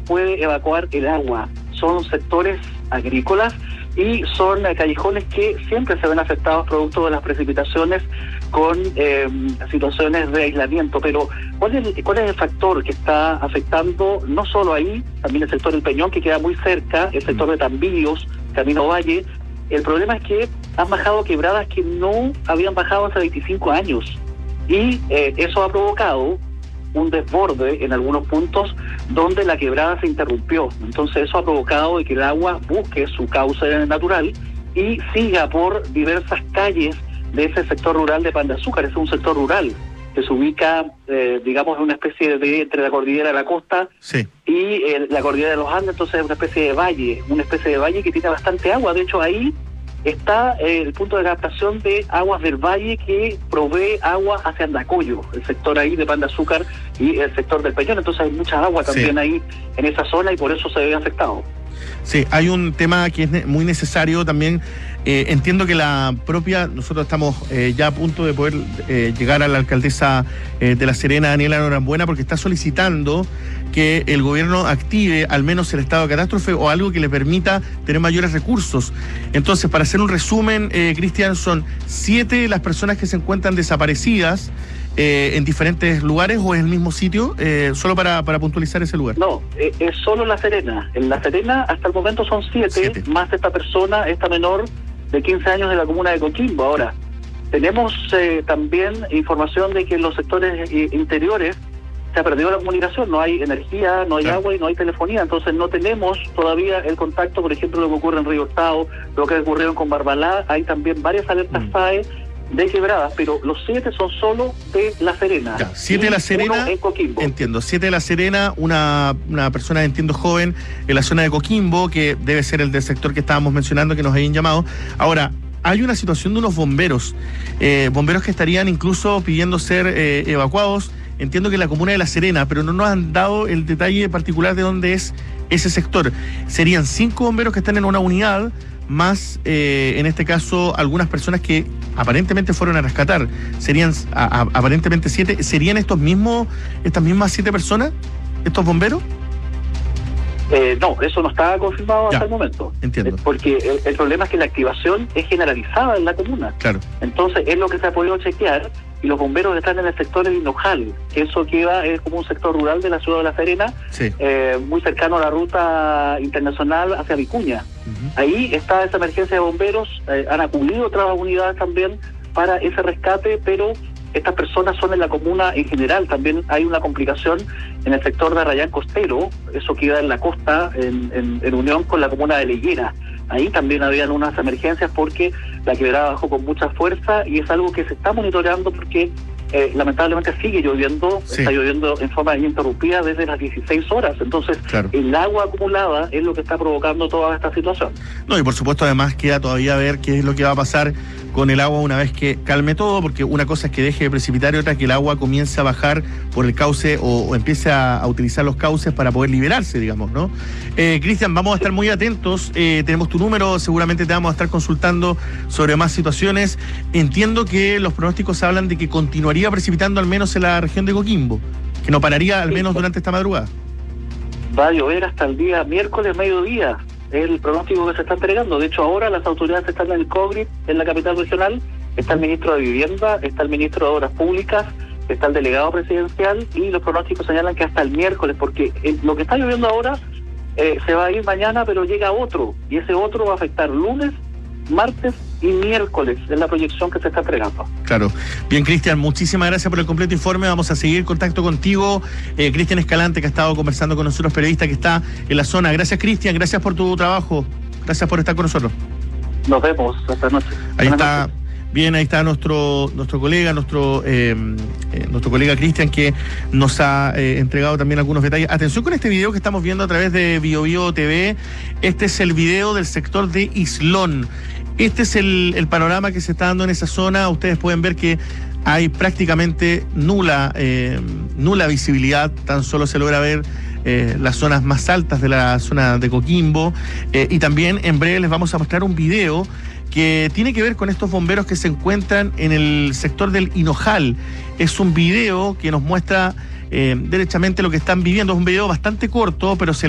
puede evacuar el agua. Son sectores agrícolas y son callejones que siempre se ven afectados producto de las precipitaciones con situaciones de aislamiento. Pero ¿cuál es el factor que está afectando no solo ahí, también el sector del Peñón, que queda muy cerca, el sector de Tambillos, Camino Valle? El problema es que han bajado quebradas que no habían bajado hace 25 años y eso ha provocado un desborde en algunos puntos donde la quebrada se interrumpió. Entonces eso ha provocado que el agua busque su cauce natural y siga por diversas calles de ese sector rural de Pan de Azúcar. Es un sector rural que se ubica, digamos, en una especie de entre la cordillera de la costa y la cordillera de los Andes. Entonces es una especie de valle que tiene bastante agua. De hecho, ahí está el punto de captación de aguas del valle que provee agua hacia Andacollo, el sector ahí de Pan de Azúcar y el sector del Peñón. Entonces hay mucha agua también ahí en esa zona y por eso se ve afectado. Sí, hay un tema que es muy necesario también. Entiendo que nosotros estamos ya a punto de poder llegar a la alcaldesa de La Serena, Daniela Norambuena, porque está solicitando que el gobierno active al menos el estado de catástrofe o algo que le permita tener mayores recursos. Entonces, para hacer un resumen, Cristian, son 7 las personas que se encuentran desaparecidas en diferentes lugares, o es el mismo sitio, solo para puntualizar ese lugar. No, es solo La Serena. En La Serena hasta el momento son 7, más esta menor de 15 años de la comuna de Coquimbo. Ahora, tenemos también información de que en los sectores interiores se ha perdido la comunicación, no hay energía, no hay agua y no hay telefonía. Entonces no tenemos todavía el contacto, por ejemplo, lo que ocurre en Río Estado, lo que ocurrió con Barbalá. Hay también varias alertas FAE de quebradas, pero los 7 son solo de La Serena. 7 de La Serena, en Coquimbo. Entiendo, 7 de La Serena, una persona, entiendo, joven, en la zona de Coquimbo, que debe ser el del sector que estábamos mencionando, que nos habían llamado. Ahora, hay una situación de unos bomberos que estarían incluso pidiendo ser evacuados. Entiendo que en la comuna de La Serena, pero no nos han dado el detalle particular de dónde es ese sector. Serían 5 bomberos que están en una unidad, más en este caso algunas personas que aparentemente fueron a rescatar. Serían aparentemente 7. ¿Serían estas mismas 7 personas, estos bomberos? No, eso no está confirmado hasta el momento. Entiendo. Porque el problema es que la activación es generalizada en la comuna. Claro. Entonces es lo que se ha podido chequear, y los bomberos están en el sector del Hinojal, que eso es como un sector rural de la ciudad de La Serena, muy cercano a la ruta internacional hacia Vicuña. Ahí está esa emergencia de bomberos, han acudido otras unidades también para ese rescate, pero estas personas son en la comuna en general. También hay una complicación en el sector de Arrayán Costero, eso queda en la costa, en unión con la comuna de Leyera. Ahí también habían unas emergencias porque la quebrada bajó con mucha fuerza y es algo que se está monitoreando porque lamentablemente sigue lloviendo, está lloviendo en forma ininterrumpida desde las 16 horas. Entonces, el agua acumulada es lo que está provocando toda esta situación. No, y por supuesto además queda todavía ver qué es lo que va a pasar con el agua una vez que calme todo, porque una cosa es que deje de precipitar y otra que el agua comience a bajar por el cauce o empiece a utilizar los cauces para poder liberarse, digamos, ¿no? Cristian, vamos a estar muy atentos, tenemos tu número, seguramente te vamos a estar consultando sobre más situaciones. Entiendo que los pronósticos hablan de que continuaría precipitando al menos en la región de Coquimbo, que no pararía al menos durante esta madrugada. Va a llover hasta el día miércoles mediodía. Es el pronóstico que se está entregando. De hecho, ahora las autoridades están en el COGRIT, en la capital regional. Está el ministro de Vivienda, está el ministro de Obras Públicas, está el delegado presidencial, y los pronósticos señalan que hasta el miércoles, porque lo que está lloviendo ahora se va a ir mañana, pero llega otro, y ese otro va a afectar lunes, martes y miércoles, es la proyección que se está entregando. Claro. Bien, Cristian, muchísimas gracias por el completo informe. Vamos a seguir en contacto contigo. Cristian Escalante, que ha estado conversando con nosotros, periodista que está en la zona. Gracias, Cristian, gracias por tu trabajo. Gracias por estar con nosotros. Nos vemos, hasta noche. Ahí está. Bien, ahí está nuestro colega, nuestro colega Cristian, que nos ha entregado también algunos detalles. Atención con este video que estamos viendo a través de BioBio TV. Este es el video del sector de Islón. Este es el panorama que se está dando en esa zona. Ustedes pueden ver que hay prácticamente nula visibilidad. Tan solo se logra ver las zonas más altas de la zona de Coquimbo. Y también en breve les vamos a mostrar un video que tiene que ver con estos bomberos que se encuentran en el sector del Hinojal. Es un video que nos muestra derechamente lo que están viviendo. Es un video bastante corto, pero se